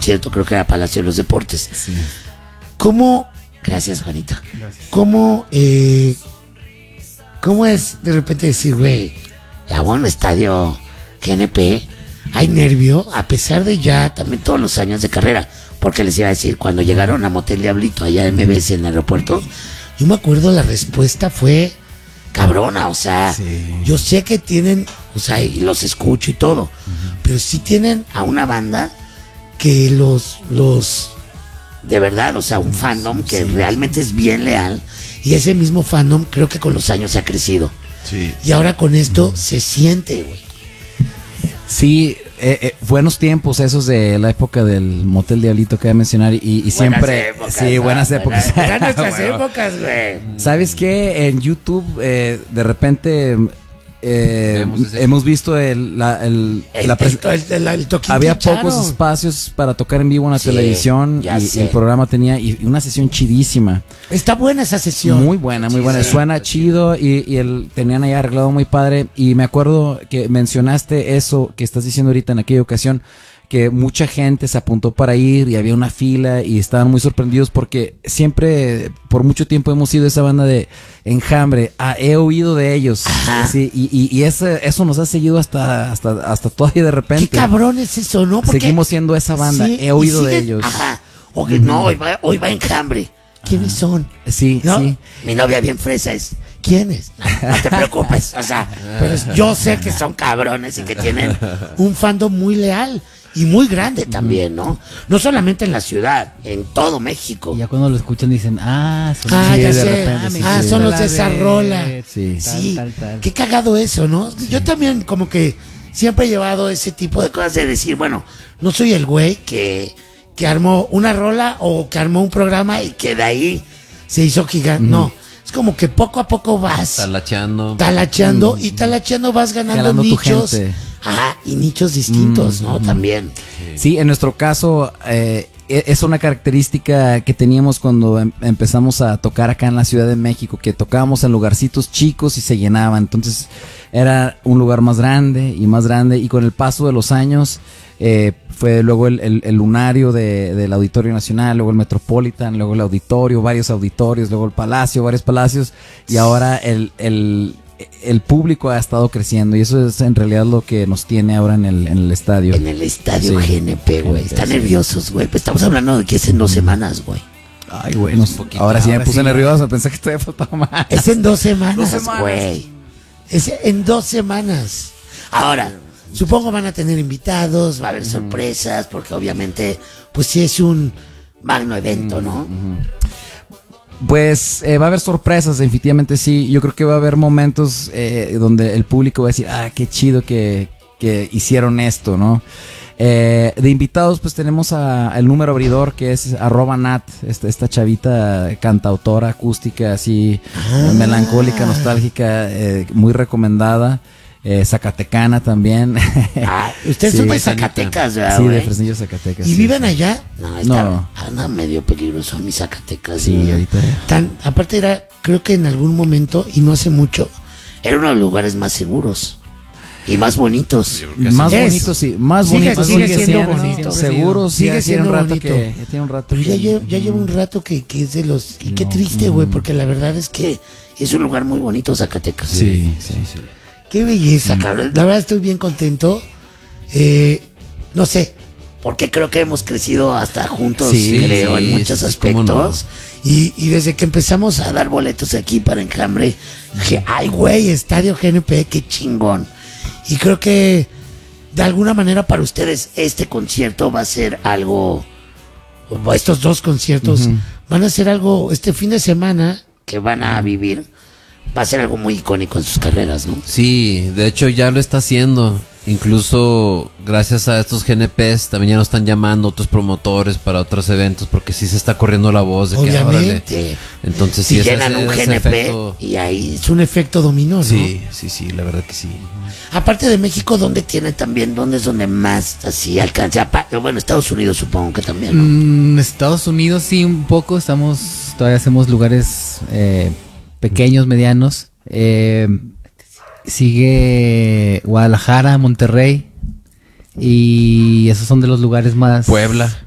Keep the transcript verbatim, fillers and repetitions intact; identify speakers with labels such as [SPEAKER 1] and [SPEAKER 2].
[SPEAKER 1] concierto, creo que era Palacio de los Deportes.
[SPEAKER 2] Sí.
[SPEAKER 1] ¿Cómo? Gracias, Juanita.
[SPEAKER 2] Gracias.
[SPEAKER 1] ¿Cómo, eh, cómo es de repente decir, güey, ya voy a un estadio G N P, hay nervio, a pesar de ya también todos los años de carrera? Porque les iba a decir, cuando llegaron a Motel Diablito, allá en M B S en el aeropuerto, yo me acuerdo la respuesta fue cabrona, o sea,
[SPEAKER 2] Sí.
[SPEAKER 1] yo sé que tienen, o sea, y los escucho y todo, uh-huh. pero sí tienen a una banda que los, los, de verdad, o sea, un fandom que sí. realmente es bien leal, y ese mismo fandom creo que con los años se ha crecido.
[SPEAKER 2] Sí.
[SPEAKER 1] Y ahora con esto uh-huh. se siente, güey.
[SPEAKER 3] Sí, eh, eh, buenos tiempos esos de la época del Motel Diablito que voy a mencionar y, y siempre
[SPEAKER 1] épocas,
[SPEAKER 3] sí,
[SPEAKER 1] ¿no?
[SPEAKER 3] buenas épocas.
[SPEAKER 1] Eran nuestras
[SPEAKER 3] bueno.
[SPEAKER 1] épocas, güey.
[SPEAKER 3] ¿Sabes qué? En YouTube eh, de repente eh, hemos visto el, la, el,
[SPEAKER 1] el,
[SPEAKER 3] la
[SPEAKER 1] el, el, el, el
[SPEAKER 3] había
[SPEAKER 1] charo.
[SPEAKER 3] pocos espacios para tocar en vivo en la
[SPEAKER 1] sí,
[SPEAKER 3] televisión y, y el programa tenía y una sesión chidísima.
[SPEAKER 1] Está buena esa sesión.
[SPEAKER 3] Muy buena, muy buena. Sí, suena chido y, y el tenían ahí arreglado muy padre. Y me acuerdo que mencionaste eso que estás diciendo ahorita en aquella ocasión, que mucha gente se apuntó para ir y había una fila y estaban muy sorprendidos porque siempre, por mucho tiempo hemos sido esa banda de Enjambre. Ah, he oído de ellos. Sí, y, y, y ese, eso nos ha seguido hasta, hasta, hasta todavía de repente.
[SPEAKER 1] Qué cabrón es eso, ¿no?
[SPEAKER 3] Porque seguimos siendo esa banda. Sí, he oído de ellos.
[SPEAKER 1] Ajá. O que uh-huh. no, hoy va, hoy va Enjambre. ¿Quiénes son?
[SPEAKER 3] Sí,
[SPEAKER 1] ¿no?
[SPEAKER 3] sí.
[SPEAKER 1] Mi novia bien fresa es. ¿Quiénes? No, no te preocupes. O sea, pero yo sé que son cabrones y que tienen un fandom muy leal. Y muy grande también, ¿no? No solamente en la ciudad, en todo México.
[SPEAKER 4] Y ya cuando lo escuchan dicen, ah, son,
[SPEAKER 1] ah,
[SPEAKER 4] sí,
[SPEAKER 1] ya
[SPEAKER 4] de
[SPEAKER 1] sé.
[SPEAKER 4] repente,
[SPEAKER 1] ah,
[SPEAKER 4] sí,
[SPEAKER 1] son
[SPEAKER 4] sí.
[SPEAKER 1] los de esa rola.
[SPEAKER 3] Sí,
[SPEAKER 1] sí.
[SPEAKER 4] Tal, tal, tal.
[SPEAKER 1] Qué cagado eso, ¿no? Sí. Yo también como que siempre he llevado ese tipo de cosas de decir, bueno, no soy el güey que, que armó una rola o que armó un programa y que de ahí se hizo gigante. Mm. No. Es como que poco a poco vas
[SPEAKER 5] talacheando,
[SPEAKER 1] talacheando mm. y talacheando vas ganando
[SPEAKER 3] Jalando
[SPEAKER 1] nichos.
[SPEAKER 3] Tu gente.
[SPEAKER 1] Ajá, y nichos distintos, mm, ¿no? Mm. También.
[SPEAKER 3] Sí, en nuestro caso eh, es una característica que teníamos cuando em- empezamos a tocar acá en la Ciudad de México, que tocábamos en lugarcitos chicos y se llenaba. Entonces era un lugar más grande y más grande y con el paso de los años eh, fue luego el, el, el lunario de, del Auditorio Nacional, luego el Metropolitan, luego el auditorio, varios auditorios, luego el Palacio, varios palacios y ahora el... el el público ha estado creciendo y eso es en realidad lo que nos tiene ahora en el, en el estadio.
[SPEAKER 1] En el estadio sí. G N P, güey. Están
[SPEAKER 3] sí.
[SPEAKER 1] nerviosos, güey. Pues estamos hablando de que es en dos semanas, güey.
[SPEAKER 3] Ay, güey. Nos, ahora sí ahora me puse sí. nervioso. Pensé que todavía faltaba más.
[SPEAKER 1] Es en dos semanas, güey. Es en dos semanas. Ahora, supongo van a tener invitados, va a haber uh-huh. sorpresas, porque obviamente, pues sí es un magno evento, uh-huh. ¿no?
[SPEAKER 3] Uh-huh. Pues eh, va a haber sorpresas, definitivamente sí. Yo creo que va a haber momentos eh, donde el público va a decir, ah, qué chido que, que hicieron esto, ¿no? Eh, de invitados, pues tenemos a, el número abridor que es arroba Nat, esta, esta chavita cantautora acústica, así ah. melancólica, nostálgica, eh, muy recomendada. Eh, Zacatecana también.
[SPEAKER 1] Ah, ustedes sí, son de Zacatecas, ¿verdad?
[SPEAKER 3] Sí,
[SPEAKER 1] güey?
[SPEAKER 3] de Fresnillo, Zacatecas.
[SPEAKER 1] ¿Y
[SPEAKER 3] sí,
[SPEAKER 1] viven
[SPEAKER 3] sí.
[SPEAKER 1] allá? No, está,
[SPEAKER 3] no.
[SPEAKER 1] Anda medio peligroso mi Zacatecas.
[SPEAKER 3] Sí, ¿no? Ahorita.
[SPEAKER 1] Tan, aparte era, creo que en algún momento, y no hace mucho, era uno de los lugares más seguros y más bonitos.
[SPEAKER 3] Más bonitos, sí. Más
[SPEAKER 1] sigue,
[SPEAKER 3] bonitos.
[SPEAKER 1] Sigue, sigue siendo,
[SPEAKER 3] siendo
[SPEAKER 1] bonito.
[SPEAKER 3] Seguro,
[SPEAKER 1] sigue
[SPEAKER 3] sí,
[SPEAKER 1] siendo
[SPEAKER 3] un rato
[SPEAKER 1] bonito.
[SPEAKER 3] Que, ya tiene un rato
[SPEAKER 1] Pero
[SPEAKER 3] que,
[SPEAKER 1] ya, lleva, ya lleva un rato que, que es de los... Y qué
[SPEAKER 3] no,
[SPEAKER 1] triste, güey,
[SPEAKER 3] mm.
[SPEAKER 1] porque la verdad es que es un lugar muy bonito, Zacatecas.
[SPEAKER 3] Sí, sí, sí.
[SPEAKER 1] Qué belleza, mm. cabrón. La verdad estoy bien contento. Eh, no sé, porque creo que hemos crecido hasta juntos,
[SPEAKER 3] sí,
[SPEAKER 1] creo,
[SPEAKER 5] sí,
[SPEAKER 1] en muchos
[SPEAKER 5] sí,
[SPEAKER 1] aspectos.
[SPEAKER 5] No.
[SPEAKER 1] Y, y desde que empezamos a dar boletos aquí para Enjambre, dije, ay, güey, Estadio G N P, qué chingón. Y creo que de alguna manera para ustedes este concierto va a ser algo, o estos dos conciertos uh-huh. van a ser algo, este fin de semana que van a vivir, va a ser algo muy icónico en sus carreras, ¿no?
[SPEAKER 5] Sí, de hecho ya lo está haciendo. Incluso gracias a estos G N Ps también ya nos están llamando otros promotores para otros eventos porque sí se está corriendo la voz de
[SPEAKER 1] obviamente.
[SPEAKER 5] que órale. Entonces
[SPEAKER 1] si
[SPEAKER 5] sí
[SPEAKER 1] llenan
[SPEAKER 5] ese,
[SPEAKER 1] un
[SPEAKER 5] ese
[SPEAKER 1] G N P
[SPEAKER 5] efecto...
[SPEAKER 1] y ahí es un efecto dominó, ¿no?
[SPEAKER 5] Sí, sí, sí, la verdad que sí.
[SPEAKER 1] Aparte de México, ¿dónde tiene también? ¿Dónde es donde más así alcanza? Aparte, bueno, Estados Unidos supongo que también, ¿no?
[SPEAKER 4] Mm, Estados Unidos sí, un poco. Estamos, todavía hacemos lugares eh, pequeños, medianos. Eh, sigue Guadalajara, Monterrey. Y esos son de los lugares más...
[SPEAKER 5] Puebla.